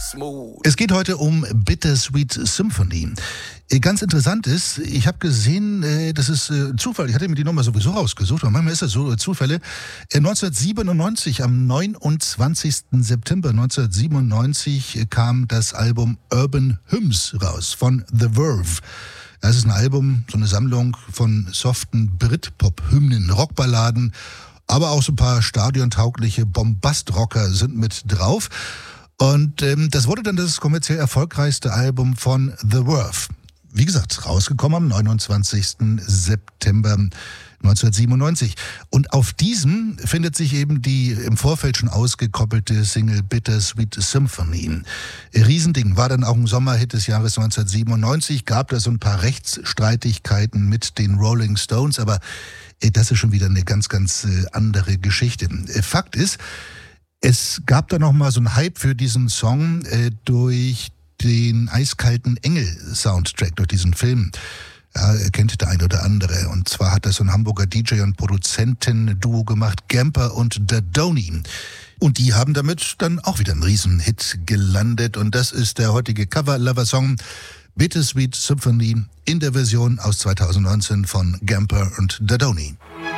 Es geht heute um Bittersweet Symphony. Ganz interessant ist, ich habe gesehen, das ist Zufall, ich hatte mir die Nummer sowieso rausgesucht, aber manchmal ist das so Zufälle. 1997, am 29. September 1997 kam das Album Urban Hymns raus von The Verve. Das ist ein Album, so eine Sammlung von soften Britpop-Hymnen, Rockballaden, aber auch so ein paar stadiontaugliche Bombastrocker sind mit drauf. Und das wurde dann das kommerziell erfolgreichste Album von The Verve. Wie gesagt, rausgekommen am 29. September 1997. Und auf diesem findet sich eben die im Vorfeld schon ausgekoppelte Single Bittersweet Symphony. Riesending, war dann auch ein Sommerhit des Jahres 1997, gab da so ein paar Rechtsstreitigkeiten mit den Rolling Stones, aber das ist schon wieder eine ganz, ganz andere Geschichte. Fakt ist, es gab da nochmal so einen Hype für diesen Song durch den Eiskalten Engel-Soundtrack, durch diesen Film. Ja, kennt der ein oder andere. Und zwar hat das so ein Hamburger DJ und Produzenten-Duo gemacht, Gamper und Dadoni. Und die haben damit dann auch wieder einen Riesenhit gelandet. Und das ist der heutige Cover-Lover-Song Bittersweet Symphony in der Version aus 2019 von Gamper und Dadoni.